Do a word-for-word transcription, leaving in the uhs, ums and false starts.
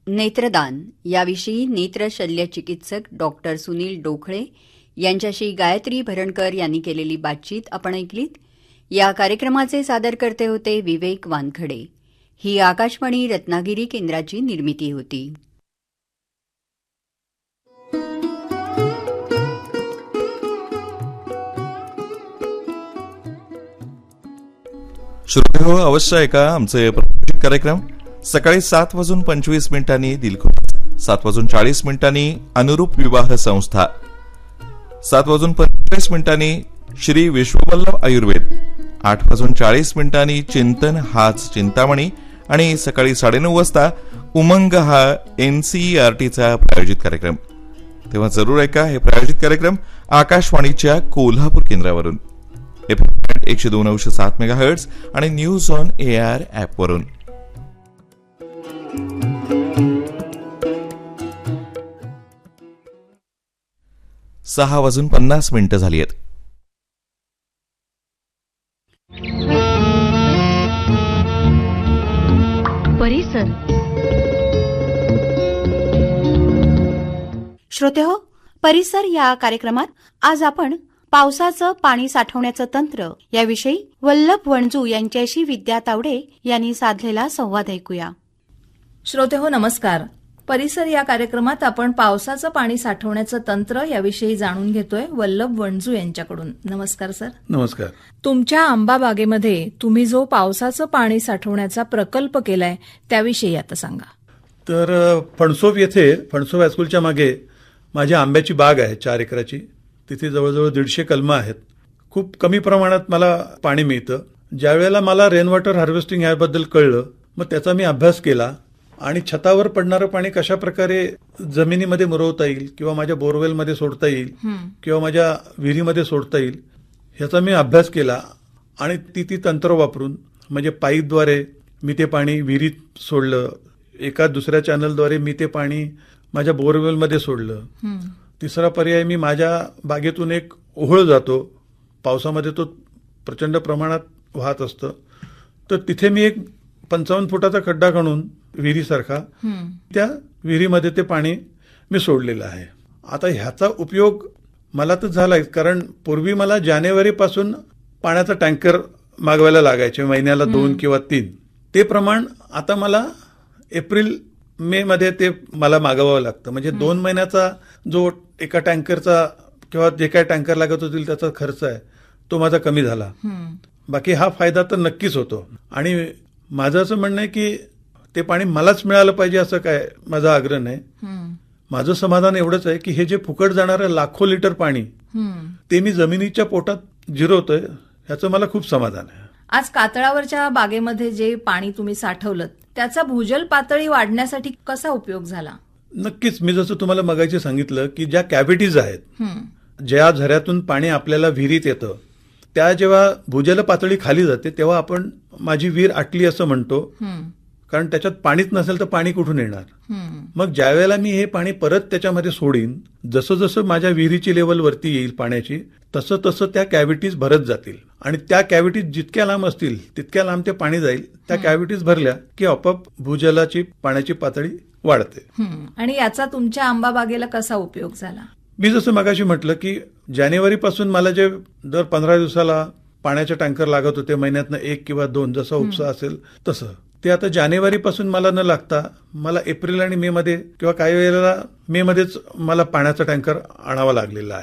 नेत्रदान याविषयी नेत्रशल्य चिकित्सक डॉक्टर सुनील डोखळे यांच्याशी गायत्री भरणकर यांनी केलेली बातचीत आपण ऐकलीत. या कार्यक्रमाचे सादरकर्ते होते विवेक वानखडे. ही आकाशवाणी रत्नागिरी केंद्राची निर्मिती होती. श्रोते हो, अवश्य ऐका आमचे प्रायोजित कार्यक्रम. सकाळी सात वाजून पंचवीस मिनिटांनी दिलखुश, सात वाजून चाळीस मिनिटांनी अनुरूप विवाह संस्था, सात वाजून पंचेचाळीस मिनिटांनी श्री विश्ववल्लभ आयुर्वेद, आठ वाजून चाळीस मिनिटांनी चिंतन हाच चिंतामणी आणि सकाळी साडेनऊ वाजता उमंग हा एनसीईआरटीचा प्रायोजित कार्यक्रम. तेव्हा जरूर ऐका हे प्रायोजित कार्यक्रम आकाशवाणीच्या कोल्हापूर केंद्रावरून एकशे दोन अंश सात मेगा हर्ट्ज आणि न्यूज ऑन एआर ऍपवरून. सहा वाजून पन्नास मिनिटं झाली आहेत. परिसर. श्रोते हो, परिसर या कार्यक्रमात आज आपण पावसाचं पाणी साठवण्याचं तंत्र याविषयी वल्लभ वणजू यांच्याशी विद्या तावडे यांनी साधलेला संवाद ऐकूया. श्रोते हो, नमस्कार. परिसर या कार्यक्रमात आपण पावसाचं पाणी साठवण्याचं तंत्र याविषयी जाणून घेतोय वल्लभ वणजू यांच्याकडून. नमस्कार सर. नमस्कार. तुमच्या आंबा बागेमध्ये तुम्ही जो पावसाचं पाणी साठवण्याचा प्रकल्प केलाय त्याविषयी आता सांगा. तर फणसोप येथे फणसोप हायस्कूलच्या मागे माझी आंब्याची बाग आहे चार एकराची. तिथे जवळजवळ दीडशे कलमं आहेत. खूप कमी प्रमाणात मला पाणी मिळतं. ज्यावेळेला मला रेन वॉटर हार्वेस्टिंग याबद्दल कळलं, मग त्याचा मी अभ्यास केला आणि छतावर पडणारं पाणी कशा प्रकारे जमिनीमध्ये मुरवता येईल किंवा माझ्या बोरवेलमध्ये सोडता येईल किंवा माझ्या विहिरीमध्ये सोडता येईल ह्याचा मी अभ्यास केला. आणि ती ती तंत्र वापरून म्हणजे पाईपद्वारे मी ते पाणी विहिरीत सोडलं, एका दुसऱ्या चॅनलद्वारे मी ते पाणी माझ्या बोरवेलमध्ये सोडलं. तिसरा पर्याय, मी माझ्या बागेतून एक ओहळ जातो, पावसामध्ये तो प्रचंड प्रमाणात वाहत असतं, तर तिथे मी एक पंचावन्न फुटाचा खड्डा खणून विहिरीसारखा त्या विहिरीमध्ये ते पाणी मी सोडलेलं आहे. आता ह्याचा उपयोग मला तर झालाय, कारण पूर्वी मला जानेवारी पासून पाण्याचा टँकर मागवायला लागायचे, महिन्याला दोन किंवा तीन. ते प्रमाण आता मला एप्रिल मे मध्ये ते मला मागवावं लागतं. म्हणजे दोन महिन्याचा जो एका टँकरचा किंवा जे काय टँकर लागत होतील त्याचा खर्च आहे तो माझा कमी झाला. बाकी हा फायदा तर नक्कीच होतो. आणि माझं असं म्हणणं आहे की ते पाणी मलाच मिळालं पाहिजे असं काय माझा आग्रह नाही. माझं समाधान एवढंच आहे की हे जे फुकट जाणारं लाखो लिटर पाणी ते मी जमिनीच्या पोटात जिरवतोय, ह्याचं मला खूप समाधान आहे. आज कातळावरच्या बागेमध्ये जे पाणी तुम्ही साठवलं त्याचा भूजल पातळी वाढण्यासाठी कसा उपयोग झाला? नक्कीच. मी जसं तुम्हाला मगाशी सांगितलं की ज्या कॅव्हिटीज आहेत, ज्या झऱ्यातून पाणी आपल्याला विहिरीत येतं, त्या जेव्हा भूजल पातळी खाली जाते तेव्हा आपण माझी विहीर आटली असं म्हणतो, कारण त्याच्यात पाणीच नसेल तर पाणी कुठून येणार. मग ज्या वेळेला मी हे पाणी परत त्याच्यामध्ये सोडीन, जसं जसं माझ्या विहिरीची लेवल वरती येईल पाण्याची, तसं तसं त्या कॅव्हिटीज भरत जातील आणि त्या कॅव्हिटीज जितक्या लांब असतील तितक्या लांब ते पाणी जाईल. त्या कॅव्हिटीज भरल्या की आपोआप भूजलाची पाण्याची पातळी वाढते. आणि याचा तुमच्या आंबा बागेला कसा उपयोग झाला? मी जसं मगाशी म्हटलं की जानेवारी पासून मला जे दर पंधरा दिवसाला पाण्याचे टँकर लागत होते, महिन्यातनं एक किंवा दोन, जसा उपसा असेल तसं, ते आता जानेवारी पासून मला न लागता मला एप्रिल आणि मे मध्ये किंवा काही वेळेला मे मध्येच मला पाण्याचा टँकर आणावा लागलेला आहे.